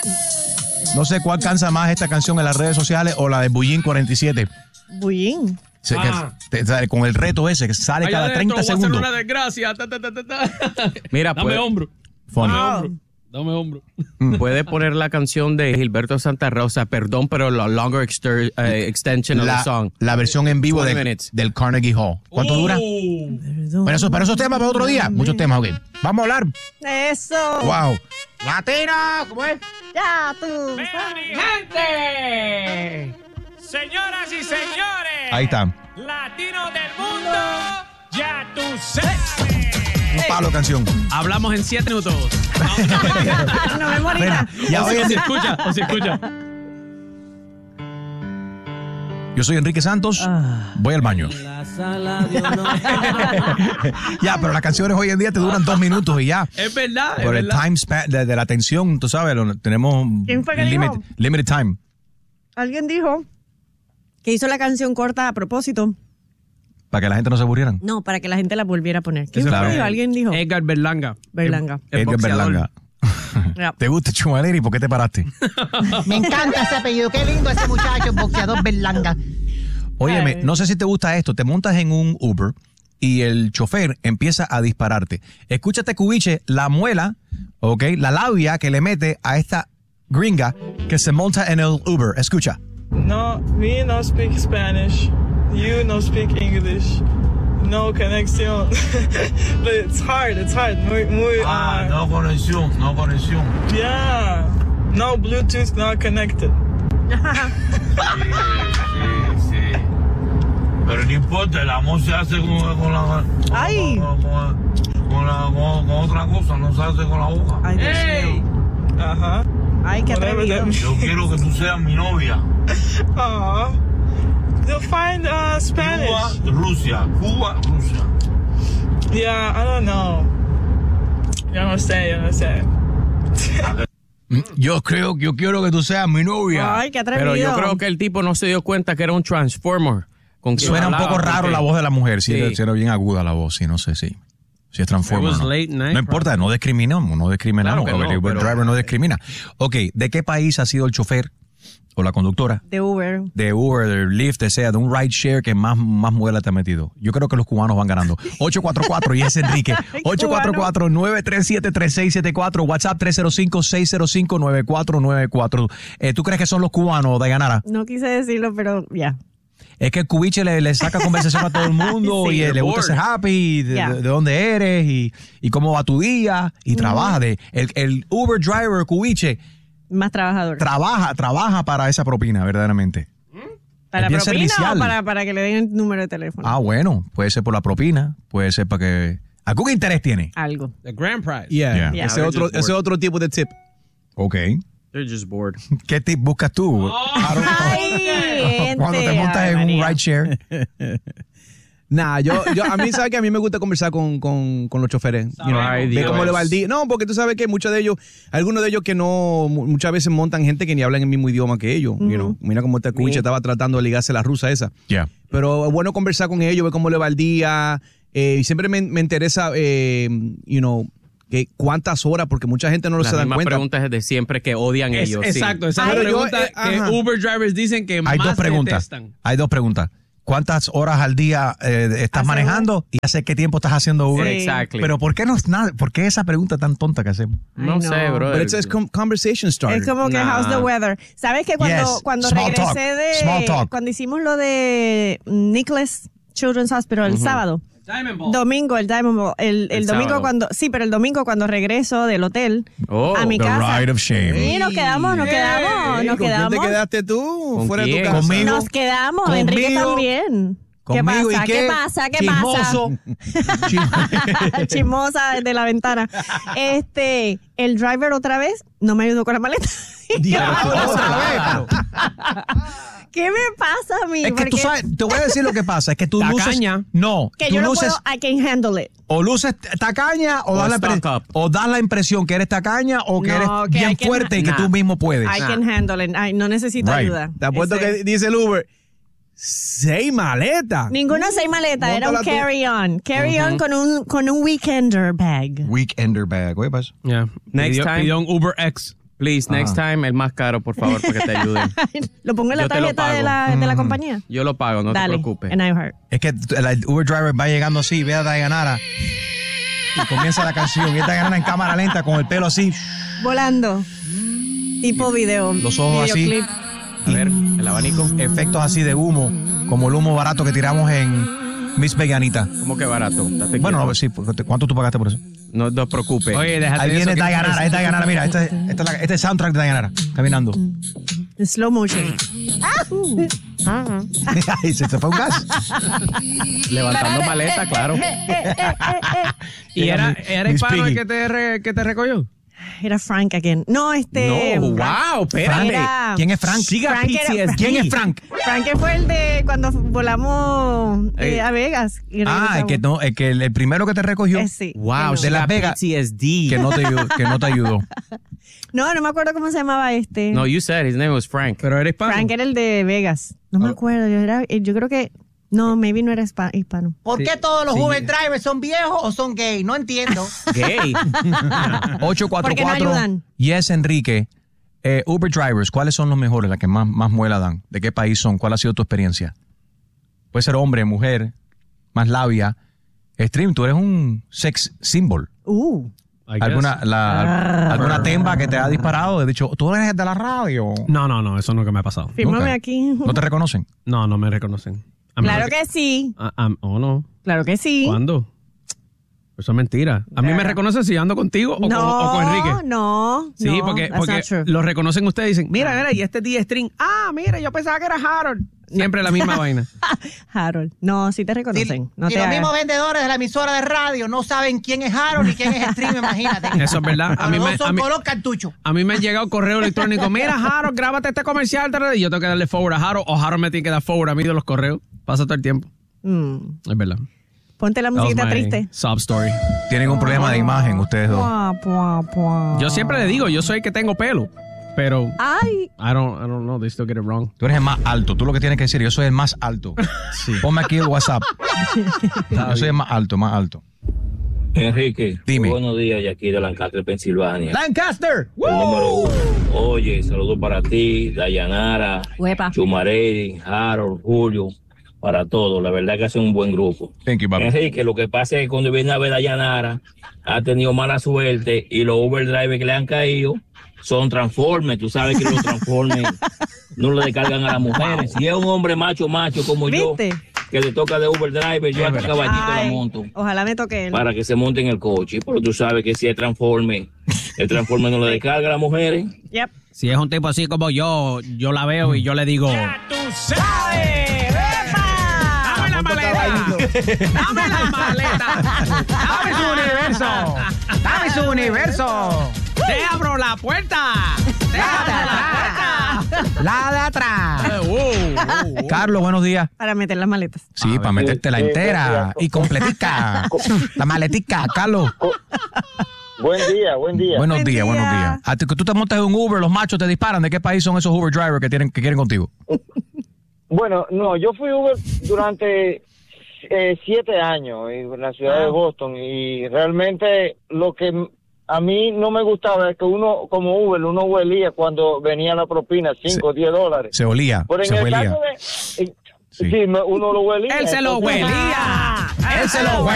No sé cuál cansa más esta canción en las redes sociales o la de Bullín 47. Bullín. Con el reto ese que sale cada 30 segundos. Una desgracia. Mira, dame hombro. Dame hombro. Puede poner la canción de Gilberto Santa Rosa, perdón, pero la longer extension of the song. La versión en vivo del Carnegie Hall. ¿Cuánto dura? Pero esos temas para otro día. Muchos temas, ok. Vamos a hablar. Eso. Wow. Latino, ¿cómo es? Ya tú. ¡Gente! Señoras y señores. Ahí está. Latinos del mundo, ya tú sabes. Un palo canción. Hablamos en 7 minutos. No me morirá. Ya o se escucha. Yo soy Enrique Santos. Voy al baño. Ya, pero las canciones hoy en día te duran 2 minutos y ya. Es verdad. Por el time span de la atención, tú sabes, tenemos ¿Quién fue que dijo? limited time. Alguien dijo que hizo la canción corta a propósito. Para que la gente no se aburrieran. No, para que la gente la volviera a poner. ¿Quién Claro. fue? Alguien dijo. Edgar Berlanga. Berlanga. Edgar Berlanga. ¿Te gusta Chumaleri? ¿Por qué te paraste? Me encanta ese apellido. Qué lindo ese muchacho, boxeador Berlanga. Óyeme, no sé si te gusta esto. Te montas en un Uber y el chofer empieza a dispararte. Escúchate, Cubiche, la muela, ¿ok? La labia que le mete a esta gringa que se monta en el Uber. Escucha. No, we no speak Spanish. You no speak English. No conexión. It's hard. Muy no conexión. Yeah. No Bluetooth, not connected. Sí. Pero no importa, el amor se hace con otra cosa, no se hace con la boca. Ay, Dios mío. Ajá. Ay, qué atrevido. Yo quiero que tú seas mi novia. You'll find Spanish. Cuba, Rusia. Yeah, I don't know. Yo no sé. Yo quiero que tú seas mi novia. Ay, qué atrevido. Pero yo creo que el tipo no se dio cuenta que era un transformer. Suena un poco raro la voz de la mujer. Sí, era bien aguda la voz. Sí, no sé si es transformer. No importa, no discriminamos. Claro que no, el driver no discrimina. Ok, ¿de qué país ha sido el chofer o la conductora? De Uber. De Lyft, de un ride share que más muela te ha metido. Yo creo que los cubanos van ganando. 844 y es Enrique. 844-937-3674. WhatsApp 305-605-9494. ¿Tú crees que son los cubanos, Dayanara? No quise decirlo, pero ya. Es que el Cubiche le saca conversación a todo el mundo Sí, y le gusta ser happy, de dónde eres y cómo va tu día y trabaja. El Uber driver Cubiche más trabajador. Trabaja para esa propina, verdaderamente. ¿Para propina servicial. O para que le den el número de teléfono? Ah, bueno, puede ser por la propina, puede ser para que... ¿Algún interés tiene? Algo. The grand prize. Yeah. Ese otro tipo de tip. Ok. They're just bored. ¿Qué tip buscas tú? Cuando te montas en un ride share. Nah, a mí, ¿sabes que a mí me gusta conversar con los choferes? Ver cómo le va el día. No, porque tú sabes que muchos de ellos, algunos de ellos que no, muchas veces montan gente que ni hablan el mismo idioma que ellos. Mira cómo este Cubiche estaba tratando de ligarse la rusa esa. Yeah. Pero es bueno conversar con ellos, ver cómo le va el día. Y siempre me interesa, que cuántas horas, porque mucha gente no se dan cuenta. Las preguntas de siempre que odian ellos. Exacto, esa es la pregunta que Uber drivers dicen que Hay más detestan. Hay dos preguntas. ¿Cuántas horas al día estás manejando? Y hace qué tiempo estás haciendo Uber. Sí. Exactly. Pero ¿por qué esa pregunta tan tonta que hacemos? No sé, bro. But it's a conversation starter. Es como que how's the weather. ¿Sabes que cuando regresé cuando hicimos lo de Nicholas Children's Hospital el sábado? Domingo, el Diamond Ball. El domingo sábado. pero el domingo cuando regreso del hotel a mi casa. The ride of shame. Sí, nos quedamos. ¿Con quién te quedaste tú? Fuera de tu casa. Conmigo. Nos quedamos, Enrique también. Conmigo, ¿Qué pasa? ¿Qué pasa? Chismosa desde la ventana. El driver otra vez no me ayudó con la maleta. ¿Qué me pasa a mí? Es que tú sabes, te voy a decir lo que pasa. Es que tú luces... No, que tú yo no luces... puedo, I can handle it. O luces tacaña o das la impresión que eres tacaña o que eres bien fuerte y que tú mismo puedes. I can handle it. No necesito ayuda. Te apuesto que dice el Uber... 6 maletas. Ninguno 6 maletas, era un carry-on. Carry-on con un weekender bag. Weekender bag. Oye, pasa. Yeah. Next time. Pidió un Uber X. Please, next time, el más caro, por favor, para que te ayuden. Lo pongo en la tarjeta de la compañía. Yo lo pago, no te preocupes. En iHeart. Es que el Uber driver va llegando así, ve a Dayanara y comienza la canción. Y Dayanara en cámara lenta con el pelo así. Volando. Tipo video. Los ojos videoclip. así. A ver, el abanico. Efectos así de humo, como el humo barato que tiramos en Miss Veganita. ¿Cómo que barato? Bueno, no, sí, ¿cuánto tú pagaste por eso? No te preocupes. Oye, déjate ahí viene eso, Dayanara, es Dayanara, mira, este es el soundtrack de Dayanara, caminando. En slow motion. Ay, se fue un gas. Levantando maleta, claro. ¿Y era hispano el que te recogió? Era Frank again. No, No, wow, espérate. ¿Quién es Frank? Frank ¿Quién es Frank? Frank fue el de cuando volamos a Vegas. El primero que te recogió. Sí. Wow, de Las Vegas. PTSD. Que no te ayudó. No me acuerdo cómo se llamaba este. No, you said his name was Frank. Pero era hispano. Frank era el de Vegas. No me acuerdo. Yo creo que. No, maybe no era hispano. ¿Por qué todos los Uber drivers son viejos o son gay? No entiendo. Gay. 844 Yes, Enrique. Uber drivers, ¿cuáles son los mejores? Las que más muela dan. ¿De qué país son? ¿Cuál ha sido tu experiencia? Puede ser hombre, mujer, más labia. Stream, tú eres un sex symbol. ¿Alguna temba que te ha disparado? He dicho, ¿tú eres de la radio? No, eso nunca me ha pasado. Fírmame aquí. ¿No te reconocen? No me reconocen. Claro que sí. ¿O no? Claro que sí. ¿Cuándo? Eso es mentira. ¿A mí me reconocen si ando contigo o con Enrique? No. Sí, porque lo reconocen ustedes y dicen, mira, y este D-String. Mira, yo pensaba que era Harold. Siempre la misma vaina. Harold. No, sí te reconocen. Y los mismos vendedores de la emisora de radio no saben quién es Harold y quién es String, imagínate. Eso es verdad. Son color cartucho. A mí me han llegado correo electrónico. Mira, Harold, grábate este comercial. Y yo tengo que darle forward a Harold o Harold me tiene que dar forward a mí de los correos. Pasa todo el tiempo. Es verdad. Ponte la musiquita triste. Sob story. Tienen un problema de imagen ustedes dos. Yo siempre le digo, yo soy el que tengo pelo. Pero I don't know, they still get it wrong. Tú eres el más alto. Tú lo que tienes que decir, yo soy el más alto. Sí. Ponme aquí el WhatsApp. Yo soy el más alto. Enrique, dime. Buenos días, y aquí de Lancaster, Pensilvania. ¡Lancaster! El número 1. Oye, saludos para ti, Dayanara, Chumarelli, Harold, Julio, para todos. La verdad que hacen un buen grupo. Thank you, Bobby. Enrique, lo que pasa es que cuando viene a ver a Dayanara, ha tenido mala suerte y los Uber drivers que le han caído son Transformers. Tú sabes que los Transformers no le descargan a las mujeres. Si es un hombre macho como yo, que le toca de Uber driver, yo hasta caballito la monto. Ojalá me toque él. Para que se monte en el coche. Pero tú sabes que si es Transformer, el Transformer no le descarga a las mujeres. Yep. Si es un tipo así como yo la veo y yo le digo... ¡Ya tú sabes! ¡Dame la maleta! ¡Dame la maleta! ¡Dame su universo! ¡Te abro la puerta! ¡Te abro la puerta! ¡La de atrás! Carlos, buenos días. Para meter las maletas. Sí, para metértela entera y completica. La maletica, Carlos. Buen día. Buenos días. A ti, que tú te montas en un Uber, los machos te disparan. ¿De qué país son esos Uber drivers que quieren contigo? Bueno, no, yo fui Uber durante 7 años en la ciudad de Boston y realmente lo que a mí no me gustaba es que uno como Uber, uno huelía cuando venía la propina, $5 o $10. Se olía, pero en el caso de... Sí, uno lo huelía. Él se lo huelía. Él se lo huelía.